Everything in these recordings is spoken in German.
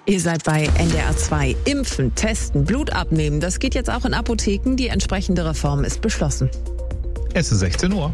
Ihr seid bei NDR 2. Impfen, testen, Blut abnehmen. Das geht jetzt auch in Apotheken. Die entsprechende Reform ist beschlossen. Es ist 16 Uhr.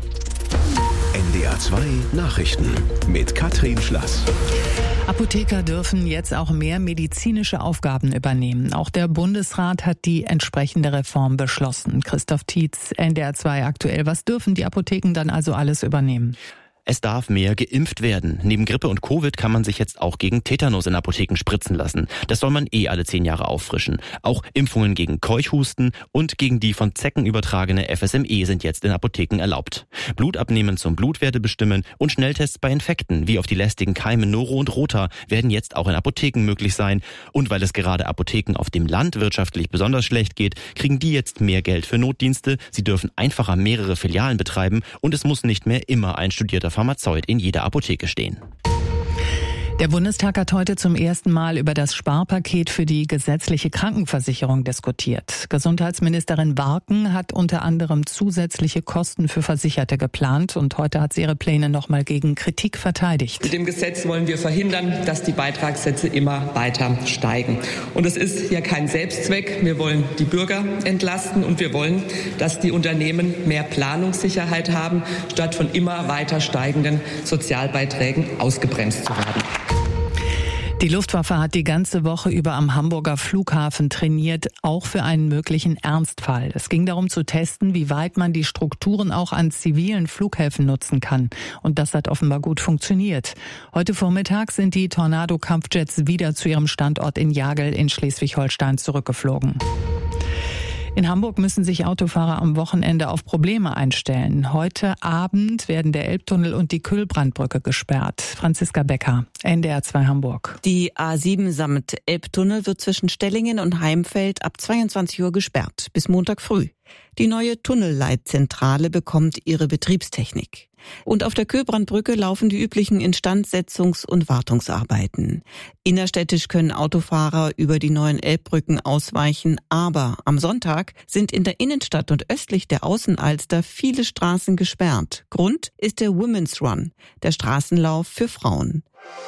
NDR 2 Nachrichten mit Katrin Schlass. Apotheker dürfen jetzt auch mehr medizinische Aufgaben übernehmen. Auch der Bundesrat hat die entsprechende Reform beschlossen. Christoph Tietz, NDR 2 aktuell. Was dürfen die Apotheken dann also alles übernehmen? Es darf mehr geimpft werden. Neben Grippe und Covid kann man sich jetzt auch gegen Tetanus in Apotheken spritzen lassen. Das soll man alle 10 Jahre auffrischen. Auch Impfungen gegen Keuchhusten und gegen die von Zecken übertragene FSME sind jetzt in Apotheken erlaubt. Blut abnehmen zum Blutwerte bestimmen und Schnelltests bei Infekten wie auf die lästigen Keime Noro und Rota werden jetzt auch in Apotheken möglich sein. Und weil es gerade Apotheken auf dem Land wirtschaftlich besonders schlecht geht, kriegen die jetzt mehr Geld für Notdienste. Sie dürfen einfacher mehrere Filialen betreiben und es muss nicht mehr immer ein studierter Pharmazeut in jeder Apotheke stehen. Der Bundestag hat heute zum ersten Mal über das Sparpaket für die gesetzliche Krankenversicherung diskutiert. Gesundheitsministerin Warken hat unter anderem zusätzliche Kosten für Versicherte geplant und heute hat sie ihre Pläne nochmal gegen Kritik verteidigt. Mit dem Gesetz wollen wir verhindern, dass die Beitragssätze immer weiter steigen. Und es ist ja kein Selbstzweck. Wir wollen die Bürger entlasten und wir wollen, dass die Unternehmen mehr Planungssicherheit haben, statt von immer weiter steigenden Sozialbeiträgen ausgebremst zu werden. Die Luftwaffe hat die ganze Woche über am Hamburger Flughafen trainiert, auch für einen möglichen Ernstfall. Es ging darum zu testen, wie weit man die Strukturen auch an zivilen Flughäfen nutzen kann. Und das hat offenbar gut funktioniert. Heute Vormittag sind die Tornado-Kampfjets wieder zu ihrem Standort in Jagel in Schleswig-Holstein zurückgeflogen. In Hamburg müssen sich Autofahrer am Wochenende auf Probleme einstellen. Heute Abend werden der Elbtunnel und die Kühlbrandbrücke gesperrt. Franziska Becker, NDR 2 Hamburg. Die A7 samt Elbtunnel wird zwischen Stellingen und Heimfeld ab 22 Uhr gesperrt, bis Montag früh. Die neue Tunnelleitzentrale bekommt ihre Betriebstechnik. Und auf der Kühlbrandbrücke laufen die üblichen Instandsetzungs- und Wartungsarbeiten. Innerstädtisch können Autofahrer über die neuen Elbbrücken ausweichen, aber am Sonntag sind in der Innenstadt und östlich der Außenalster viele Straßen gesperrt. Grund ist der Women's Run, der Straßenlauf für Frauen.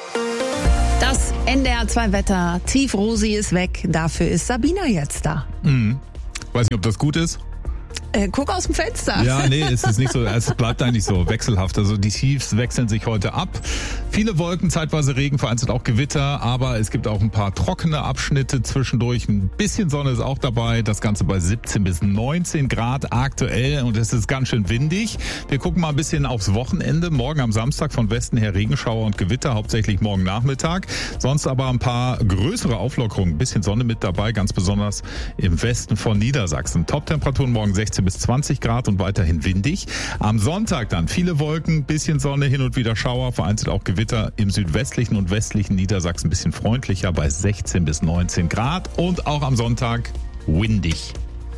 Das NDR 2 Wetter. Tief-Rosi ist weg. Dafür ist Sabina jetzt da. Weiß nicht, ob das gut ist. Guck aus dem Fenster. Ja, nee, es ist nicht so. Es bleibt eigentlich so wechselhaft. Also die Tiefs wechseln sich heute ab. Viele Wolken, zeitweise Regen, vereinzelt auch Gewitter. Aber es gibt auch ein paar trockene Abschnitte zwischendurch. Ein bisschen Sonne ist auch dabei. Das Ganze bei 17 bis 19 Grad aktuell. Und es ist ganz schön windig. Wir gucken mal ein bisschen aufs Wochenende. Morgen am Samstag von Westen her Regenschauer und Gewitter. Hauptsächlich morgen Nachmittag. Sonst aber ein paar größere Auflockerungen. Ein bisschen Sonne mit dabei. Ganz besonders im Westen von Niedersachsen. Top-Temperaturen morgen 16 bis 20 Grad und weiterhin windig. Am Sonntag dann viele Wolken, bisschen Sonne, hin und wieder Schauer, vereinzelt auch Gewitter im südwestlichen und westlichen Niedersachsen ein bisschen freundlicher bei 16 bis 19 Grad und auch am Sonntag windig.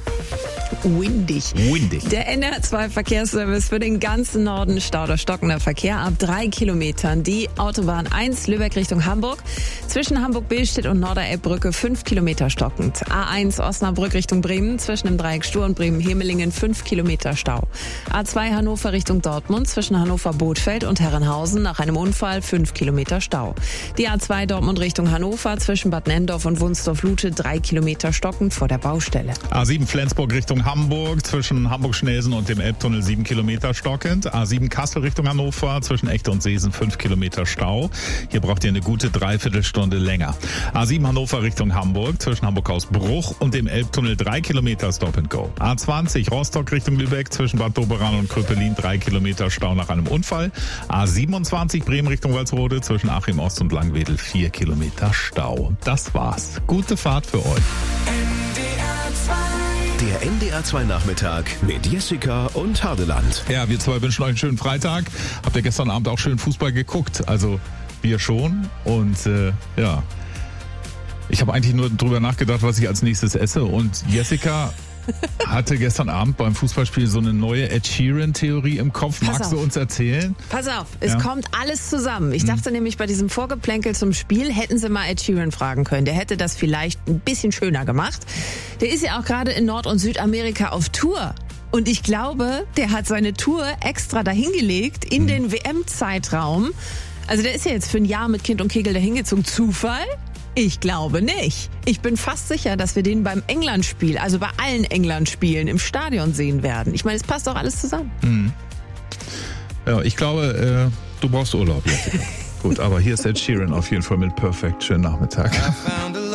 Windig. Der NDR 2 Verkehrsservice für den ganzen Norden Stau oder stockender Verkehr ab 3 Kilometern. Die Autobahn 1 Lübeck Richtung Hamburg. Zwischen Hamburg-Billstedt und Norderelbbrücke 5 Kilometer stockend. A1 Osnabrück Richtung Bremen. Zwischen dem Dreieck Stur und Bremen-Hemelingen 5 Kilometer Stau. A2 Hannover Richtung Dortmund. Zwischen Hannover-Bothfeld und Herrenhausen nach einem Unfall 5 Kilometer Stau. Die A2 Dortmund Richtung Hannover. Zwischen Bad Nenndorf und Wunsdorf-Lute 3 Kilometer stockend vor der Baustelle. A7 Flensburg Richtung Hamburg, zwischen Hamburg-Schnelsen und dem Elbtunnel 7 Kilometer stockend. A7 Kassel Richtung Hannover, zwischen Echte und Seesen 5 Kilometer Stau. Hier braucht ihr eine gute Dreiviertelstunde länger. A7 Hannover Richtung Hamburg, zwischen Hamburg-Hausbruch und dem Elbtunnel 3 Kilometer Stop and Go. A20 Rostock Richtung Lübeck, zwischen Bad Doberan und Kröpelin 3 Kilometer Stau nach einem Unfall. A27 Bremen Richtung Walsrode, zwischen Achim Ost und Langwedel 4 Kilometer Stau. Das war's. Gute Fahrt für euch. Der NDR 2 Nachmittag mit Jessica und Hardeland. Ja, wir zwei wünschen euch einen schönen Freitag. Habt ihr gestern Abend auch schön Fußball geguckt? Also wir schon. Und ja, ich habe eigentlich nur drüber nachgedacht, was ich als nächstes esse. Und Jessica hatte gestern Abend beim Fußballspiel so eine neue Ed Sheeran-Theorie im Kopf. Magst du uns erzählen? Pass auf, es kommt alles zusammen. Ich dachte nämlich, bei diesem Vorgeplänkel zum Spiel hätten sie mal Ed Sheeran fragen können. Der hätte das vielleicht ein bisschen schöner gemacht. Der ist ja auch gerade in Nord- und Südamerika auf Tour. Und ich glaube, der hat seine Tour extra dahingelegt in den WM-Zeitraum. Also der ist ja jetzt für ein Jahr mit Kind und Kegel dahingezogen. Zufall? Ich glaube nicht. Ich bin fast sicher, dass wir den beim England-Spiel, also bei allen England-Spielen im Stadion sehen werden. Ich meine, es passt doch alles zusammen. Ja, ich glaube, du brauchst Urlaub, Jessica. Gut, aber hier ist Ed Sheeran auf jeden Fall mit Perfect. Schönen Nachmittag.